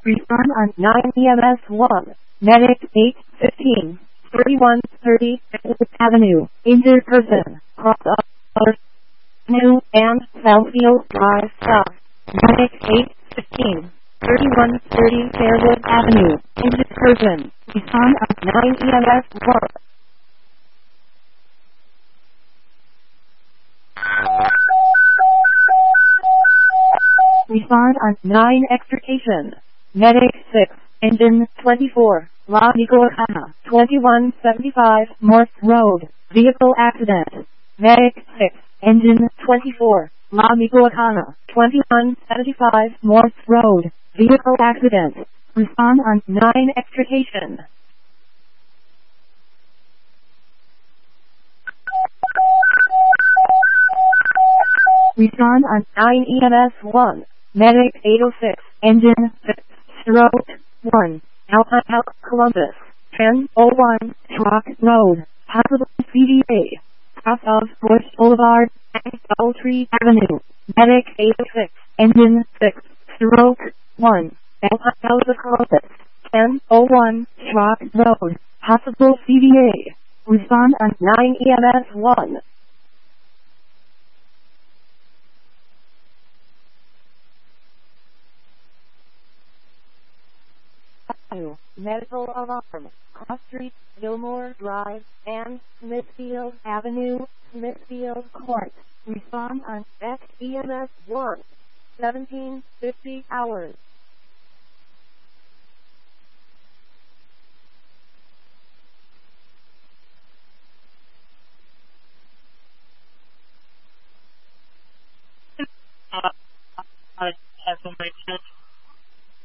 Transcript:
Respond on 9 EMS 1. Medic 815. 3130 Avenue. Injured person. Cross up. New and Southfield Drive South. Medic 815. 3130 Fairwood Avenue. Injured person. Respond on 9 EMS 1. Respond on 9 extrication. Medic 6, engine 24, La Nicolacana, 2175 Morse Road, vehicle accident. Medic 6, engine 24, La Nicolacana, 2175 Morse Road, vehicle accident. Respond on 9 extrication. Respond on 9 EMS 1. Medic 806, engine 6, stroke 1, Alpine Columbus, 1001, Truck Road, possible CDA, cross of Bush Boulevard, and Doubletree Avenue. Medic 806, engine 6, stroke 1, Alpine Columbus, 1001, Truck Road, possible CDA. Respond on 9 EMS 1. Medical alarm. Cross Street, Gilmore Drive, and Smithfield Avenue, Smithfield Court. Respond on EMS 1. 1750 hours.